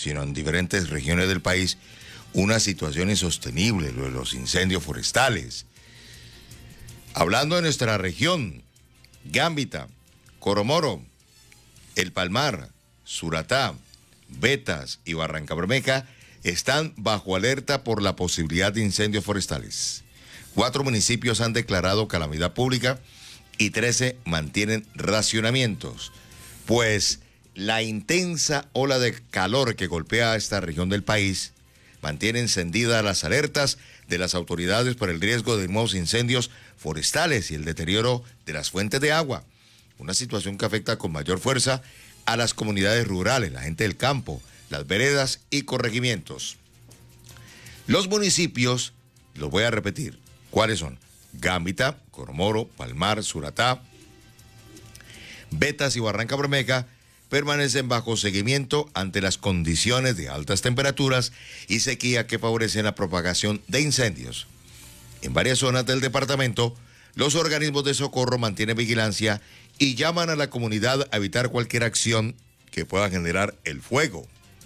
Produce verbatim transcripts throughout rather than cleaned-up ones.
sino en diferentes regiones del país, una situación insostenible, lo de los incendios forestales. Hablando de nuestra región, Gambita, Coromoro, El Palmar, Suratá, Betas y Barrancabermeja están bajo alerta por la posibilidad de incendios forestales. Cuatro municipios han declarado calamidad pública y trece mantienen racionamientos, pues la intensa ola de calor que golpea a esta región del país mantiene encendidas las alertas de las autoridades por el riesgo de nuevos incendios forestales y el deterioro de las fuentes de agua, una situación que afecta con mayor fuerza a las comunidades rurales, la gente del campo, las veredas y corregimientos. Los municipios, los voy a repetir, ¿cuáles son? Gambita, Coromoro, Palmar, Suratá, Betas y Barrancabermeja permanecen bajo seguimiento ante las condiciones de altas temperaturas y sequía que favorecen la propagación de incendios. En varias zonas del departamento, los organismos de socorro mantienen vigilancia y llaman a la comunidad a evitar cualquier acción que pueda generar el fuego.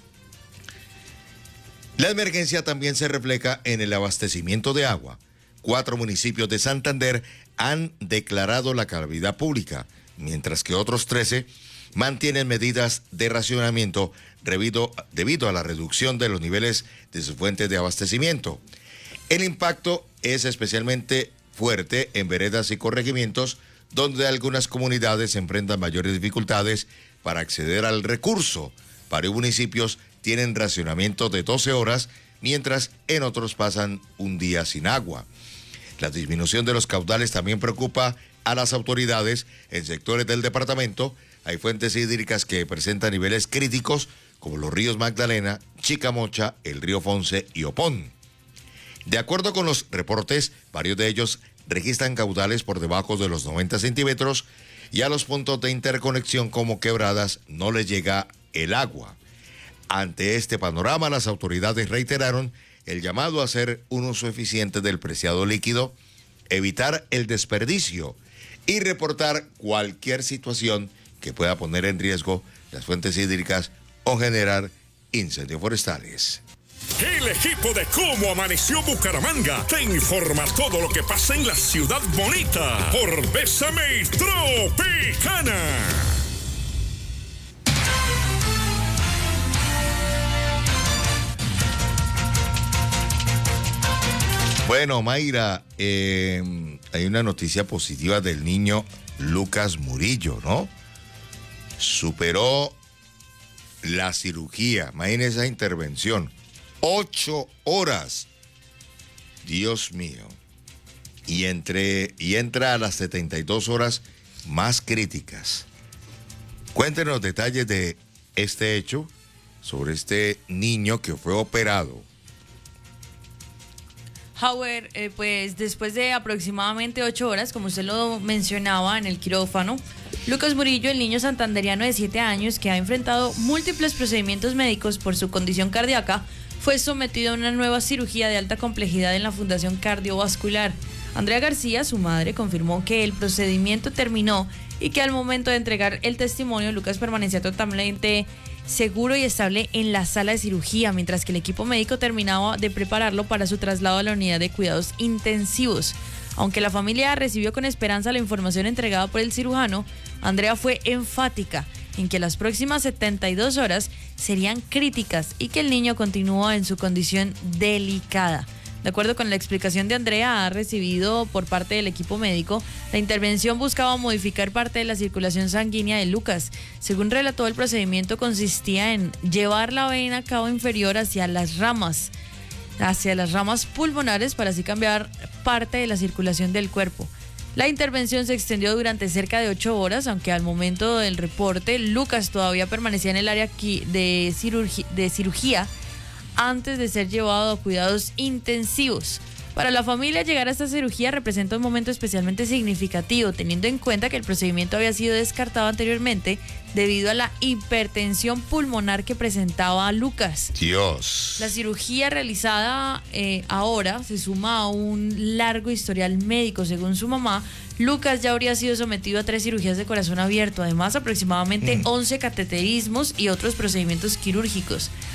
La emergencia también se refleja en el abastecimiento de agua. Cuatro municipios de Santander han declarado la calamidad pública, mientras que otros trece mantienen medidas de racionamiento debido, debido a la reducción de los niveles de sus fuentes de abastecimiento. El impacto es especialmente fuerte en veredas y corregimientos, donde algunas comunidades enfrentan mayores dificultades para acceder al recurso. Varios municipios tienen racionamiento de doce horas, mientras en otros pasan un día sin agua. La disminución de los caudales también preocupa a las autoridades en sectores del departamento. Hay fuentes hídricas que presentan niveles críticos, como los ríos Magdalena, Chicamocha, el río Fonce y Opón. De acuerdo con los reportes, varios de ellos registran caudales por debajo de los noventa centímetros y a los puntos de interconexión como quebradas no les llega el agua. Ante este panorama, las autoridades reiteraron el llamado a hacer un uso eficiente del preciado líquido, evitar el desperdicio y reportar cualquier situación que pueda poner en riesgo las fuentes hídricas o generar incendios forestales. El equipo de Cómo Amaneció Bucaramanga te informa todo lo que pasa en la ciudad bonita por Bésame Tropicana. Bueno, Mayra, eh, hay una noticia positiva del niño Lucas Murillo, ¿no? Superó la cirugía, imagínense esa intervención, ocho horas, Dios mío, y, entre, y entra a las setenta y dos horas más críticas. Cuéntenos detalles de este hecho, sobre este niño que fue operado. Howard, eh, pues después de aproximadamente ocho horas, como usted lo mencionaba en el quirófano, Lucas Murillo, el niño santanderiano de siete años que ha enfrentado múltiples procedimientos médicos por su condición cardíaca, fue sometido a una nueva cirugía de alta complejidad en la Fundación Cardiovascular. Andrea García, su madre, confirmó que el procedimiento terminó y que al momento de entregar el testimonio, Lucas permanecía totalmente seguro y estable en la sala de cirugía, mientras que el equipo médico terminaba de prepararlo para su traslado a la unidad de cuidados intensivos. Aunque la familia recibió con esperanza la información entregada por el cirujano, Andrea fue enfática en que las próximas setenta y dos horas serían críticas y que el niño continúa en su condición delicada. De acuerdo con la explicación de Andrea, ha recibido por parte del equipo médico, la intervención buscaba modificar parte de la circulación sanguínea de Lucas. Según relató, el procedimiento consistía en llevar la vena cava inferior hacia las ramas, hacia las ramas pulmonares para así cambiar parte de la circulación del cuerpo. La intervención se extendió durante cerca de ocho horas, aunque al momento del reporte, Lucas todavía permanecía en el área de cirugía, de cirugía antes de ser llevado a cuidados intensivos. Para la familia, llegar a esta cirugía representa un momento especialmente significativo, teniendo en cuenta que el procedimiento había sido descartado anteriormente debido a la hipertensión pulmonar que presentaba Lucas. Dios. La cirugía realizada eh, ahora se suma a un largo historial médico. Según su mamá, Lucas ya habría sido sometido a tres cirugías de corazón abierto, además aproximadamente mm. once cateterismos y otros procedimientos quirúrgicos.